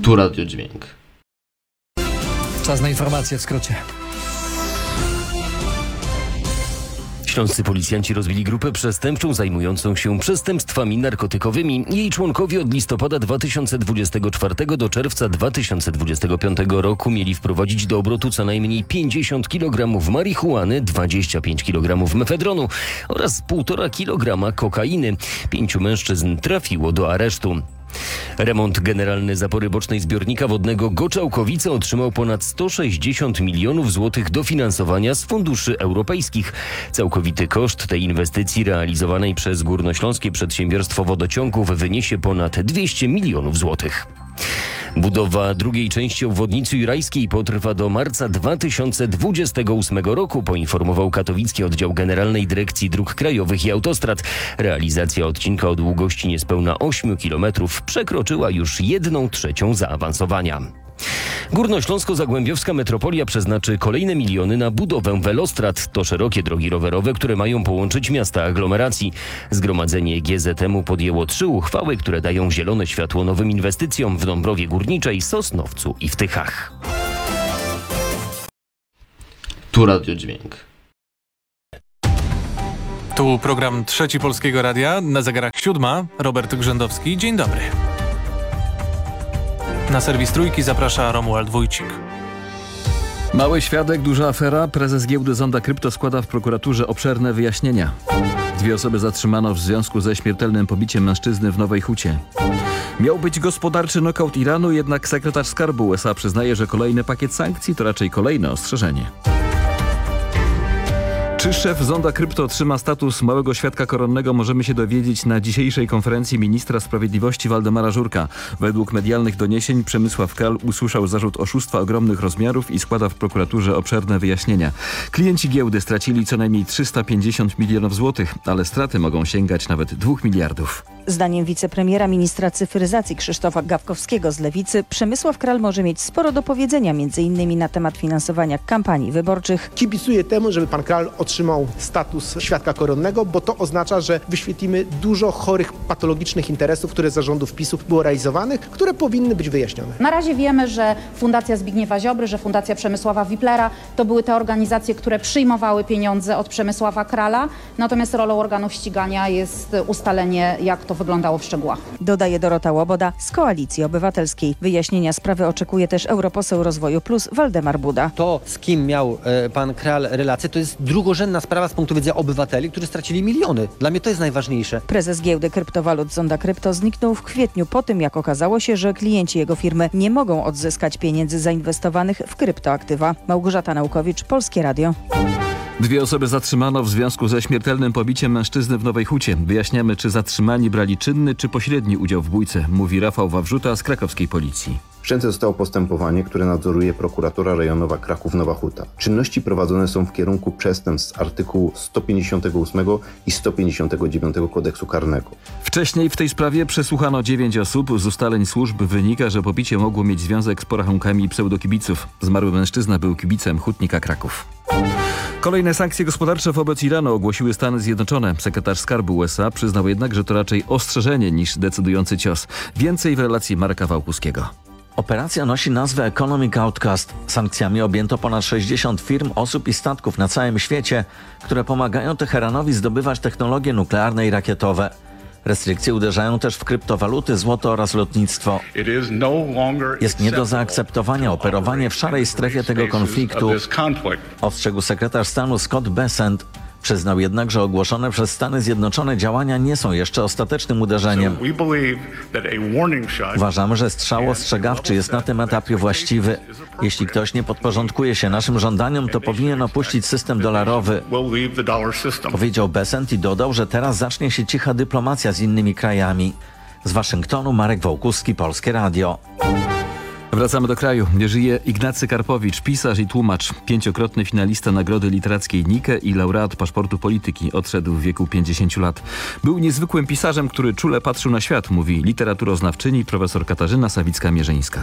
Tu Radio Dźwięk. Czas na informacje w skrócie. Śląscy policjanci rozbili grupę przestępczą zajmującą się przestępstwami narkotykowymi. Jej członkowie od listopada 2024 do czerwca 2025 roku mieli wprowadzić do obrotu co najmniej 50 kg marihuany, 25 kg mefedronu oraz 1,5 kg kokainy. 5 mężczyzn trafiło do aresztu. Remont generalny zapory bocznej zbiornika wodnego Goczałkowice otrzymał ponad 160 milionów złotych dofinansowania z funduszy europejskich. Całkowity koszt tej inwestycji realizowanej przez Górnośląskie Przedsiębiorstwo Wodociągów wyniesie ponad 200 milionów złotych. Budowa drugiej części obwodnicy jurajskiej potrwa do marca 2028 roku, poinformował katowicki oddział Generalnej Dyrekcji Dróg Krajowych i Autostrad. Realizacja odcinka o długości niespełna 8 km przekroczyła już 1/3 zaawansowania. Górnośląsko-Zagłębiowska metropolia przeznaczy kolejne miliony na budowę welostrad. To szerokie drogi rowerowe, które mają połączyć miasta aglomeracji. Zgromadzenie GZM-u podjęło 3 uchwały, które dają zielone światło nowym inwestycjom w Dąbrowie Górniczej, Sosnowcu i w Tychach. Tu Radio Dźwięk. Tu program Trzeci Polskiego Radia, na zegarach 7. Robert Grzędowski, dzień dobry. Na serwis Trójki zaprasza Romuald Wójcik. Mały świadek, duża afera. Prezes giełdy Zonda Krypto składa w prokuraturze obszerne wyjaśnienia. 2 osoby zatrzymano w związku ze śmiertelnym pobiciem mężczyzny w Nowej Hucie. Miał być gospodarczy nokaut Iranu, jednak sekretarz skarbu USA przyznaje, że kolejny pakiet sankcji to raczej kolejne ostrzeżenie. Czy szef Zonda Krypto otrzyma status małego świadka koronnego, możemy się dowiedzieć na dzisiejszej konferencji ministra sprawiedliwości Waldemara Żurka. Według medialnych doniesień Przemysław Kral usłyszał zarzut oszustwa ogromnych rozmiarów i składa w prokuraturze obszerne wyjaśnienia. Klienci giełdy stracili co najmniej 350 milionów złotych, ale straty mogą sięgać nawet 2 miliardów. Zdaniem wicepremiera ministra cyfryzacji Krzysztofa Gawkowskiego z Lewicy, Przemysław Kral może mieć sporo do powiedzenia, m.in. na temat finansowania kampanii wyborczych. Kibicuję temu, żeby pan Kral otrzymał status świadka koronnego, bo to oznacza, że wyświetlimy dużo chorych, patologicznych interesów, które za rządów PiS-u było realizowanych, które powinny być wyjaśnione. Na razie wiemy, że Fundacja Zbigniewa Ziobry, że Fundacja Przemysława Wiplera to były te organizacje, które przyjmowały pieniądze od Przemysława Krala, natomiast rolą organów ścigania jest ustalenie, jak to wyglądało w szczegółach. Dodaje Dorota Łoboda z Koalicji Obywatelskiej. Wyjaśnienia sprawy oczekuje też europoseł Rozwoju Plus Waldemar Buda. To, z kim miał pan Kral relacje, to jest drugorzędna sprawa z punktu widzenia obywateli, którzy stracili miliony. Dla mnie to jest najważniejsze. Prezes giełdy kryptowalut Zonda Krypto zniknął w kwietniu po tym, jak okazało się, że klienci jego firmy nie mogą odzyskać pieniędzy zainwestowanych w kryptoaktywa. Małgorzata Naukowicz, Polskie Radio. 2 osoby zatrzymano w związku ze śmiertelnym pobiciem mężczyzny w Nowej Hucie. Wyjaśniamy, czy zatrzymani brali czynny czy pośredni udział w bójce, mówi Rafał Wawrzuta z krakowskiej policji. Wszczęte zostało postępowanie, które nadzoruje prokuratura rejonowa Kraków-Nowa Huta. Czynności prowadzone są w kierunku przestępstw z artykułu 158 i 159 Kodeksu Karnego. Wcześniej w tej sprawie przesłuchano 9 osób. Z ustaleń służb wynika, że pobicie mogło mieć związek z porachunkami pseudokibiców. Zmarły mężczyzna był kibicem Hutnika Kraków. Kolejne sankcje gospodarcze wobec Iranu ogłosiły Stany Zjednoczone. Sekretarz skarbu USA przyznał jednak, że to raczej ostrzeżenie niż decydujący cios. Więcej w relacji Marka Wałkuskiego. Operacja nosi nazwę Economic Outcast. Sankcjami objęto ponad 60 firm, osób i statków na całym świecie, które pomagają Teheranowi zdobywać technologie nuklearne i rakietowe. Restrykcje uderzają też w kryptowaluty, złoto oraz lotnictwo. Jest nie do zaakceptowania operowanie w szarej strefie tego konfliktu, ostrzegł sekretarz stanu Scott Bessent. Przyznał jednak, że ogłoszone przez Stany Zjednoczone działania nie są jeszcze ostatecznym uderzeniem. Uważamy, że strzał ostrzegawczy jest na tym etapie właściwy. Jeśli ktoś nie podporządkuje się naszym żądaniom, to powinien opuścić system dolarowy. Powiedział Bessent i dodał, że teraz zacznie się cicha dyplomacja z innymi krajami. Z Waszyngtonu Marek Wołkuski, Polskie Radio. Wracamy do kraju. Żyje Ignacy Karpowicz, pisarz i tłumacz, 5-krotny finalista Nagrody Literackiej Nike i laureat paszportu polityki. Odszedł w wieku 50 lat. Był niezwykłym pisarzem, który czule patrzył na świat, mówi literaturoznawczyni profesor Katarzyna Sawicka-Mierzyńska.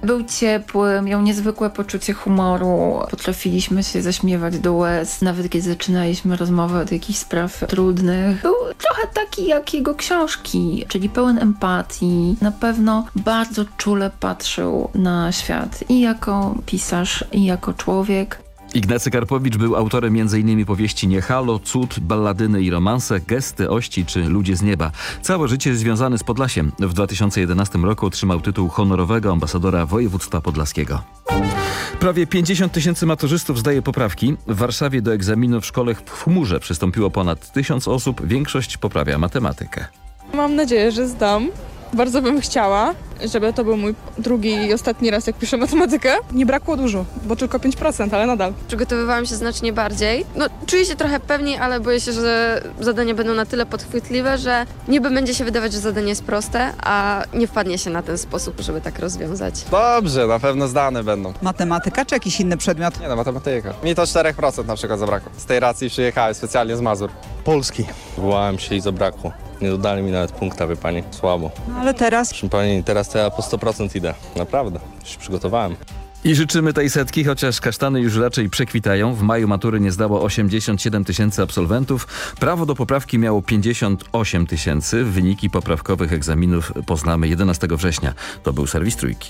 Był ciepły, miał niezwykłe poczucie humoru. Potrafiliśmy się zaśmiewać do łez, nawet kiedy zaczynaliśmy rozmowę od jakichś spraw trudnych. Był trochę taki jak jego książki, czyli pełen empatii. Na pewno bardzo czule patrzył na świat i jako pisarz, i jako człowiek. Ignacy Karpowicz był autorem m.in. powieści Nie halo, Cud, Balladyny i romanse, Gesty, Ości czy Ludzie z nieba. Całe życie związany z Podlasiem. W 2011 roku otrzymał tytuł honorowego ambasadora województwa podlaskiego. Prawie 50 000 maturzystów zdaje poprawki. W Warszawie do egzaminu w szkole w chmurze przystąpiło ponad 1000 osób. Większość poprawia matematykę. Mam nadzieję, że zdam. Bardzo bym chciała, żeby to był mój drugi i ostatni raz, jak piszę matematykę. Nie brakło dużo, bo tylko 5%, ale nadal. Przygotowywałam się znacznie bardziej. Czuję się trochę pewniej, ale boję się, że zadania będą na tyle podchwytliwe, że niby będzie się wydawać, że zadanie jest proste, a nie wpadnie się na ten sposób, żeby tak rozwiązać. Dobrze, na pewno zdane będą. Matematyka czy jakiś inny przedmiot? Nie, matematyka. Mi to 4% na przykład zabrakło. Z tej racji przyjechałem specjalnie z Mazur. Polski. Wołałem się i zabrakło. Nie dodali mi nawet punkta, wie pani. Słabo. No ale teraz? Proszę pani, teraz to ja po 100% idę. Naprawdę. Się przygotowałem. I życzymy tej setki, chociaż kasztany już raczej przekwitają. W maju matury nie zdało 87 000 absolwentów. Prawo do poprawki miało 58 000. Wyniki poprawkowych egzaminów poznamy 11 września. To był serwis Trójki.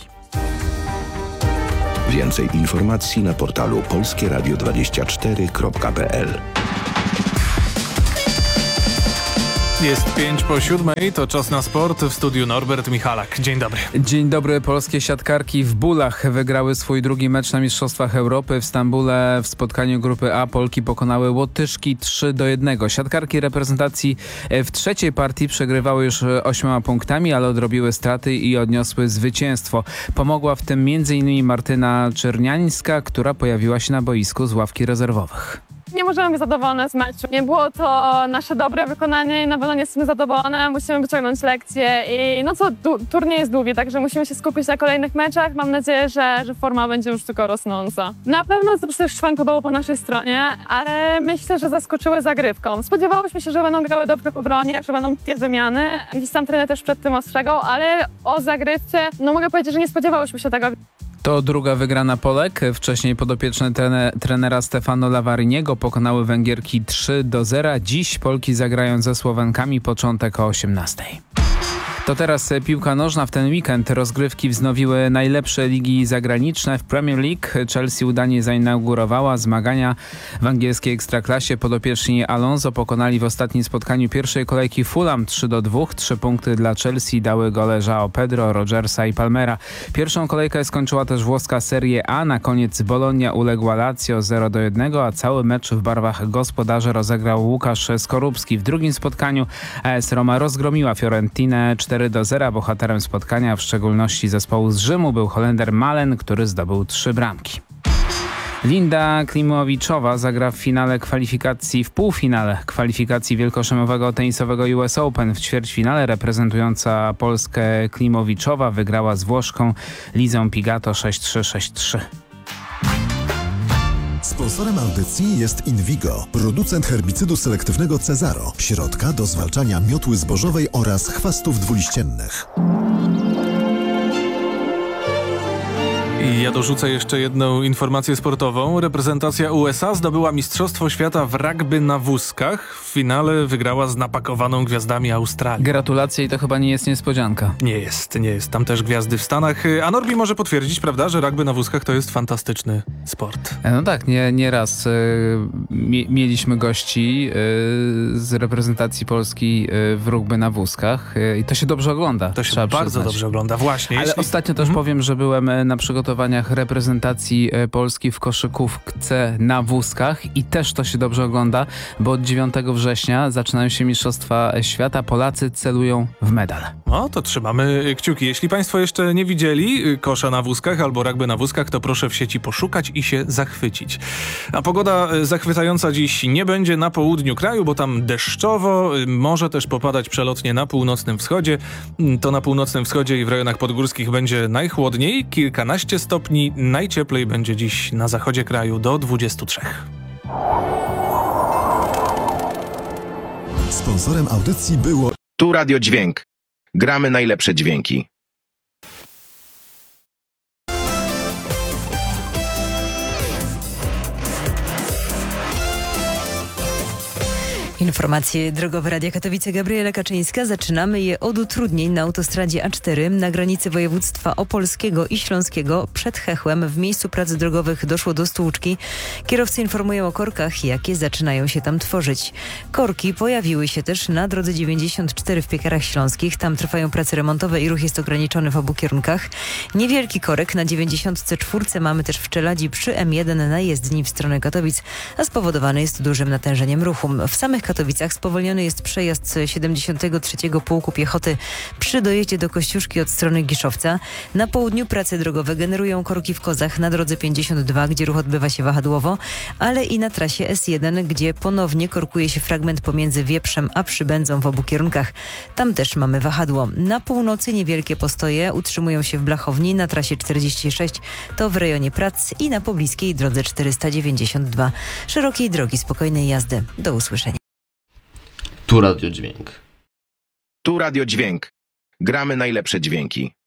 Więcej informacji na portalu polskieradio24.pl. Jest 5:07, to czas na sport. W studiu Norbert Michalak. Dzień dobry. Dzień dobry. Polskie siatkarki w bólach wygrały swój drugi mecz na Mistrzostwach Europy. W Stambule w spotkaniu grupy A Polki pokonały Łotyszki 3-1. Siatkarki reprezentacji w trzeciej partii przegrywały już 8 punktami, ale odrobiły straty i odniosły zwycięstwo. Pomogła w tym m.in. Martyna Czerniańska, która pojawiła się na boisku z ławki rezerwowych. Nie możemy być zadowolone z meczu. Nie było to nasze dobre wykonanie i na pewno nie jesteśmy zadowolone. Musimy wyciągnąć lekcje i turniej jest długi, także musimy się skupić na kolejnych meczach. Mam nadzieję, że forma będzie już tylko rosnąca. Na pewno też szwanko było po naszej stronie, ale myślę, że zaskoczyły zagrywką. Spodziewałyśmy się, że będą grały dobrze w obronie, że będą takie wymiany. Gdzieś tam trener też przed tym ostrzegał, ale o zagrywce, mogę powiedzieć, że nie spodziewałyśmy się tego. To druga wygrana Polek. Wcześniej podopieczne trenera Stefano Lavariniego pokonały Węgierki 3-0. Dziś Polki zagrają ze Słowenkami, początek o 18:00. To teraz piłka nożna. W ten weekend rozgrywki wznowiły najlepsze ligi zagraniczne. W Premier League Chelsea udanie zainaugurowała zmagania w angielskiej ekstraklasie. Podopieczni Alonso pokonali w ostatnim spotkaniu pierwszej kolejki Fulham 3-2. 3 punkty dla Chelsea dały gole João Pedro, Rogersa i Palmera. Pierwszą kolejkę skończyła też włoska Serie A. Na koniec Bologna uległa Lazio 0-1, a cały mecz w barwach gospodarzy rozegrał Łukasz Skorupski. W drugim spotkaniu AS Roma rozgromiła Fiorentinę 4-0. Bohaterem spotkania, w szczególności zespołu z Rzymu, był Holender Malen, który zdobył 3 bramki. Linda Klimowiczowa zagra w półfinale kwalifikacji wielkoszlemowego tenisowego US Open. W ćwierćfinale reprezentująca Polskę Klimowiczowa wygrała z Włoszką Lizą Pigato 6-3, 6-3. Sponsorem audycji jest Invigo, producent herbicydu selektywnego Cezaro, środka do zwalczania miotły zbożowej oraz chwastów dwuliściennych. I ja dorzucę jeszcze jedną informację sportową. Reprezentacja USA zdobyła Mistrzostwo Świata w rugby na wózkach. W finale wygrała z napakowaną gwiazdami Australii. Gratulacje i to chyba nie jest niespodzianka. Nie jest. Tam też gwiazdy w Stanach. A Norbi może potwierdzić, prawda, że rugby na wózkach to jest fantastyczny sport. No tak, nie raz mieliśmy gości z reprezentacji Polski w rugby na wózkach i to się dobrze ogląda. To się bardzo dobrze ogląda, właśnie. Ale ostatnio też powiem, że byłem na przygotowaniach reprezentacji Polski w koszykówce na wózkach i też to się dobrze ogląda, bo od 9 września zaczynają się Mistrzostwa Świata. Polacy celują w medal. No to trzymamy kciuki. Jeśli Państwo jeszcze nie widzieli kosza na wózkach albo rugby na wózkach, to proszę w sieci poszukać i się zachwycić. A pogoda zachwycająca dziś nie będzie na południu kraju, bo tam deszczowo, może też popadać przelotnie na północnym wschodzie. To na północnym wschodzie i w rejonach podgórskich będzie najchłodniej, kilkanaście stopni, najcieplej będzie dziś na zachodzie kraju do 23. Sponsorem audycji było Tu Radio Dźwięk. Gramy najlepsze dźwięki. Informacje drogowe Radia Katowice, Gabriela Kaczyńska. Zaczynamy je od utrudnień na autostradzie A4 na granicy województwa opolskiego i śląskiego przed Chechłem. W miejscu prac drogowych doszło do stłuczki. Kierowcy informują o korkach, jakie zaczynają się tam tworzyć. Korki pojawiły się też na drodze 94 w Piekarach Śląskich. Tam trwają prace remontowe i ruch jest ograniczony w obu kierunkach. Niewielki korek na 94 mamy też w Czeladzi przy M1 na jezdni w stronę Katowic, a spowodowany jest dużym natężeniem ruchu. W samych Katowicach spowolniony jest przejazd 73. Pułku Piechoty przy dojeździe do Kościuszki od strony Giszowca. Na południu prace drogowe generują korki w Kozach na drodze 52, gdzie ruch odbywa się wahadłowo, ale i na trasie S1, gdzie ponownie korkuje się fragment pomiędzy Wieprzem a Przybędzą w obu kierunkach. Tam też mamy wahadło. Na północy niewielkie postoje utrzymują się w Blachowni na trasie 46, to w rejonie prac i na pobliskiej drodze 492. Szerokiej drogi, spokojnej jazdy. Do usłyszenia. Tu radiodźwięk. Tu radiodźwięk. Gramy najlepsze dźwięki.